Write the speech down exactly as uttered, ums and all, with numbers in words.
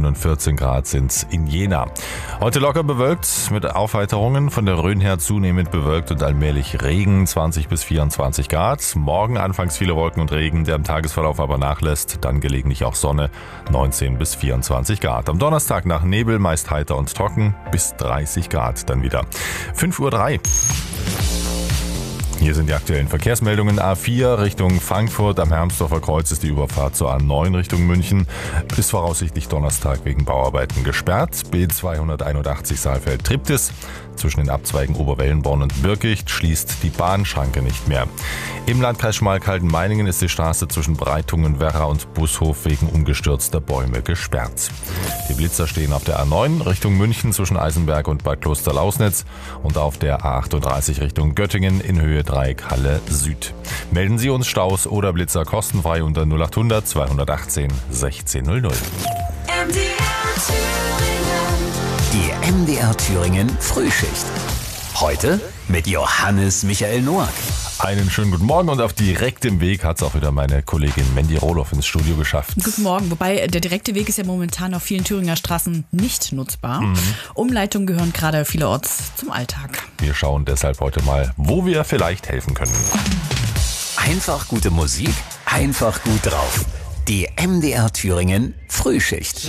und vierzehn Grad sind's in Jena. Heute locker bewölkt mit Aufheiterungen, von der Rhön her zunehmend bewölkt und allmählich Regen, zwanzig bis vierundzwanzig Grad. Morgen anfangs viele Wolken und Regen, der im Tagesverlauf aber nachlässt, dann gelegentlich auch Sonne, neunzehn bis vierundzwanzig Grad. Am Donnerstag nach Nebel meist heiter und trocken, bis dreißig Grad dann wieder. fünf Uhr drei. Hier sind die aktuellen Verkehrsmeldungen. A vier Richtung Frankfurt. Am Hermsdorfer Kreuz ist die Überfahrt zur A neun Richtung München bis voraussichtlich Donnerstag wegen Bauarbeiten gesperrt. B zweihunderteinundachtzig Saalfeld-Triptis. Zwischen den Abzweigen Oberwellenborn und Birkicht schließt die Bahnschranke nicht mehr. Im Landkreis Schmalkalden-Meiningen ist die Straße zwischen Breitungen, Werra und Bushof wegen umgestürzter Bäume gesperrt. Die Blitzer stehen auf der A neun Richtung München zwischen Eisenberg und Bad Klosterlausnitz und auf der A achtunddreißig Richtung Göttingen in Höhe Dreieck Halle Süd. Melden Sie uns Staus oder Blitzer kostenfrei unter null achthundert zweihundertachtzehn sechzehn null null. Die M D R Thüringen Frühschicht. Heute mit Johannes Michael Noack. Einen schönen guten Morgen und auf direktem Weg hat es auch wieder meine Kollegin Mandy Rohloff ins Studio geschafft. Guten Morgen, wobei der direkte Weg ist ja momentan auf vielen Thüringer Straßen nicht nutzbar. Mhm. Umleitungen gehören gerade vielerorts zum Alltag. Wir schauen deshalb heute mal, wo wir vielleicht helfen können. Einfach gute Musik, einfach gut drauf. Die M D R Thüringen Frühschicht.